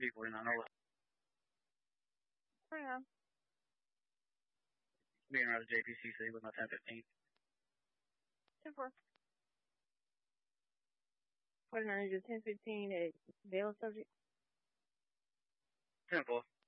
B49 over. Hang on. Being out of JPCC with my 1015. 10-4. 49 to 1015 at Vale subject. 10-4.